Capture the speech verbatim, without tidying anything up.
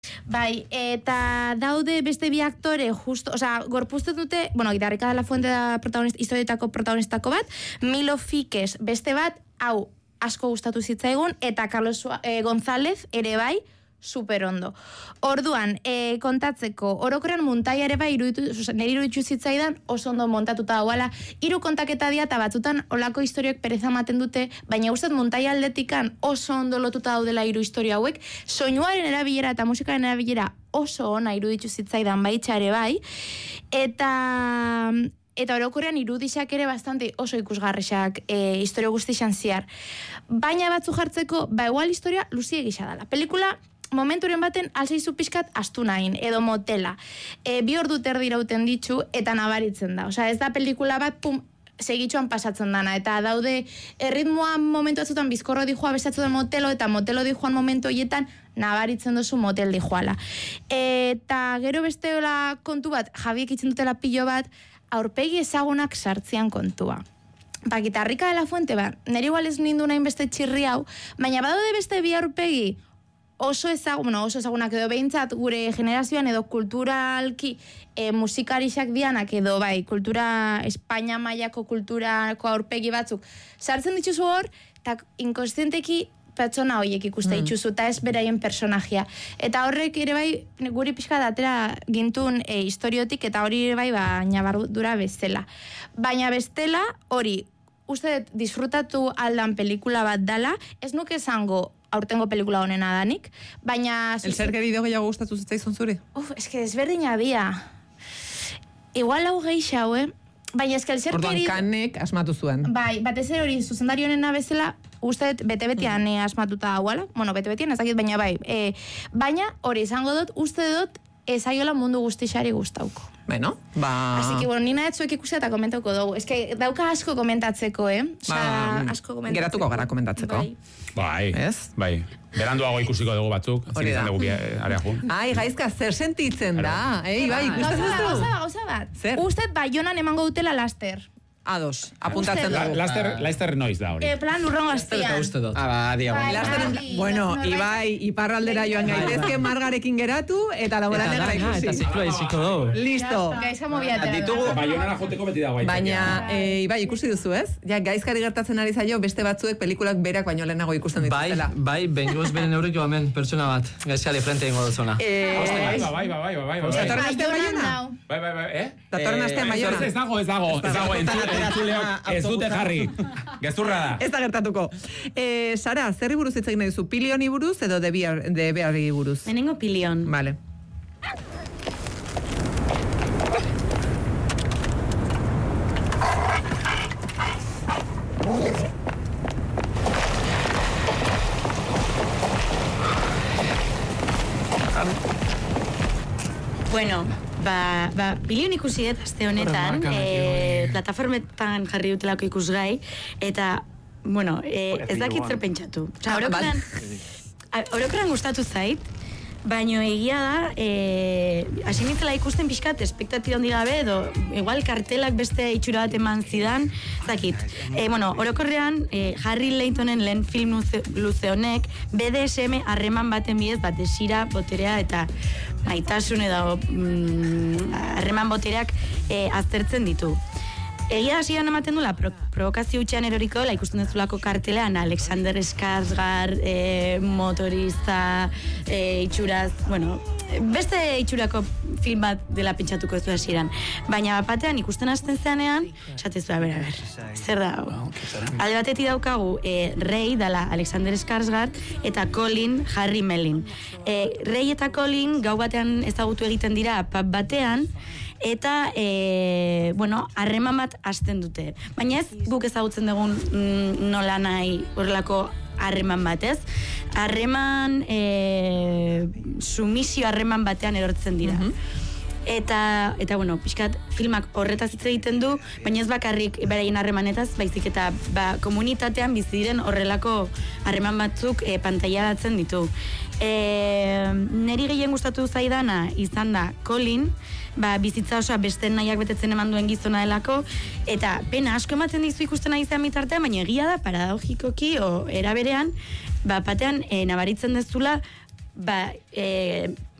Bai, eta daude beste bi aktore justo, osea, gorpuzten dute, bueno, Gitarrika de la Fuente da protagonista, historietako protagonistako bat, Milo Fikes beste bat, hau asko gustatu zitzaigun, eta Carlos eh, González ere bai, super ondo. Orduan, e, kontatzeko, orokorrean muntaia ere bai, iruditu, nire iruditu zitzaidan, oso ondo montatuta dauala, hiru kontaketa dia, eta batzutan olako historioek pereza ematen dute, baina guztat muntaia aldetikan oso ondo lotuta daudela hiru historia hauek, soinuaren erabilera eta musikaren erabilera oso ona iruditu zitzaidan baitxa ere bai, eta... Eta orokorrean irudisak ere bastante oso ikusgarrisak e, historia guztixan ziar. Baina batzu jartzeko, ba igual historia luzie gisa dala. Pelikula momenturen baten alzaizu pixkat astu nahin, edo motela. E, bi ordu terdi irauten ditzu, eta nabaritzen da. Osea, ez da pelikula bat, pum, segitxuan pasatzen dana. Eta daude, erritmoa momentu atzutan bizkorro dijoa bestatzutan motelo, eta motelo dijoan momentu horietan nabaritzen duzu motel dijoala. Eta gero beste kontu bat, Javiek itzen dutela pilo bat, aurpegi ezagunak sartzean kontua. Ba, Gitarrika de la Fuente, ba, nire igual ez nindu nahin beste txirri hau, baina badaude beste bi aurpegi oso ezagun, bueno, oso ezagunak edo behintzat gure generazioan edo kulturalki e, musikarixak dianak edo bai, kultura, Espainia mailako kulturako aurpegi batzuk. Sartzen dituzu hor, eta inkonstienteki pertsona horiek ikuste mm. dituzu, eta ez beraien personajia. Eta horrek ere bai, guri pixka datera gintun e, historiotik, eta hori ere bai, ba, nabardura bezala. Baina bestela, hori, uste disfrutatu aldan pelikula bat dala, ez nuke esango aurtengo pelikula honena danik, baina... El zer gero gehiago gustatu zitzaizun zure? Uf, ez que desberdina dia. Igual hau geixau, eh? Baina ez que el zer Orduan kanek asmatu zuen. Bai, batez ere hori zuzendari honena bezala, uste bete-betian mm. asmatuta dauala, bueno, bete-betian ez dakit, baina bai. E, baina hori izango dut, uste dut, ezaiola mundu guztixari guztauko. Bueno, ba... Así que, bueno, nina etzuek ikusi eta komentauko dugu. Ez que dauka asko komentatzeko, eh? Osa, ba, asko komentatzeko. Geratuko gara komentatzeko. Bai. Bai, ez? Bai. Beranduago ikusiko dugu batzuk. Hori da. Dugu area jun. Ai, gaizka, zer sentitzen da? Ei, bai, ikusten Gauza bat, duzu? gauza bat, gauza bat. Zer? Uste Baionan emango dutela laster. Ados, apuntatzen Uste dugu. Laster, Laster noiz da hori. E, plan, urrongo aztian. Ah, ba, diago. Bai, Laster, bai, bueno, norbait- Ibai, iparraldera joan gaitezke margarekin geratu, eta laborantegara Eta ikusi. zikloa iziko dugu. Listo. Gaizka mobiatera. Ditugu- Baionara joteko beti dago. Baina, e, Ibai, ikusi duzu, ez? Ja, gaizkari gertatzen ari zaio, beste batzuek pelikulak berak baino lehenago ikusten Bai, dituzela. bai, bengoz beren eurek joan ben, pertsona bat. Gaizkari frente ingo duzuna. Eh, Bai, bai, bai, bai, bai, bai. Datorren astean Baionan Baiona? dau. Bai, bai, bai, eh? Datorren astean Eh, Baiona? Ez dago, ez dago, ez dago, entzule- entzuleok ez dute jarri. Gezurra da. Ez da gertatuko. Eh, Sara, zerri buruz hitz egin nahi duzu? Pilioni buruz edo de Bear- de Bearri buruz? Lehenengo Pilion. Vale. Bueno, ba, ba, Pilion ikusi dut aste honetan, e, plataformetan jarri dutelako ikusgai, eta, bueno, e, ez dakit zer pentsatu. Osa, orokoran, a- orokoran gustatu zait, baino egia da, e, hasi nintzela ikusten pixkat, espektatiba handi gabe, edo igual kartelak beste itxura bat eman zidan, ez dakit. E, bueno, orokorrean, e, Harry Leightonen lehen film luze, luze honek, B D S M harreman baten bidez, bat desira, boterea eta maitasun edo mm, harreman botereak e, aztertzen ditu. Egia hasieran ematen dula, pro, provokazio hutxean eroriko dela, ikusten dezulako kartelean, Alexander Skarsgård, e, motorista, e, itxuraz, bueno, beste itxurako film bat dela pentsatuko ez du hasieran. Baina batean ikusten hasten zeanean, esatezu, a ber, a ber, zer da hau? Alde batetik daukagu, e, Rey, dala Alexander Skarsgård, eta Colin, Harry Melling. E, Rey eta Colin gau batean ezagutu egiten dira pub batean, eta, e, bueno, harreman bat hasten dute. Baina ez guk ezagutzen dugun mm, nola nahi horrelako harreman bat, ez? Harreman, e, sumisio harreman batean erortzen dira. Eta, eta bueno, pixkat filmak horretaz hitz egiten du, baina ez bakarrik beraien harremanetaz, baizik eta ba, komunitatean bizi diren horrelako harreman batzuk e, pantailaratzen ditu. E, neri gehien gustatu zaidana izan da Colin, ba, bizitza osoa beste nahiak betetzen eman duen gizona delako, eta pena asko ematen dizu ikusten nahi zean bitartean, baina egia da, paradogikoki, o eraberean, ba, batean e, nabaritzen dezula, ba, e,